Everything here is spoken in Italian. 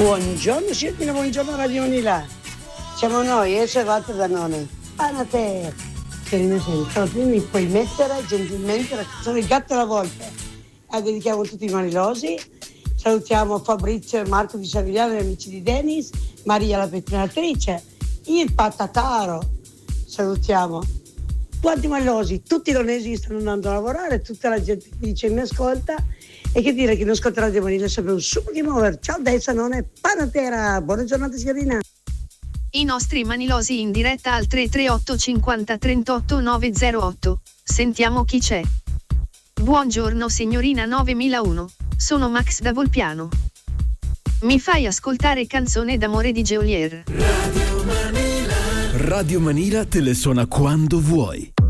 Buongiorno signorina, buongiorno Radio Manila. Siamo noi, Servato Danone. Buonasera. Signorina, sento, mi puoi mettere gentilmente la canzone Il gatto alla volpe. La dedichiamo a tutti i manilosi. Salutiamo Fabrizio e Marco di Savigliano, gli amici di Denis, Maria la pettinatrice, il patataro. Salutiamo quanti manilosi, tutti i donesi che stanno andando a lavorare, tutta la gente che dice mi ascolta. E che dire che non ascolterà Radio Manila è sempre un succo di muovere. Ciao dai Sanone, panatera, buona giornata signorina. I nostri manilosi in diretta al 338 50 38 908. Sentiamo chi c'è. Buongiorno signorina 9001. Sono Max da Volpiano. Mi fai ascoltare Canzone d'amore di Geolier. Radio Manila te le suona quando vuoi.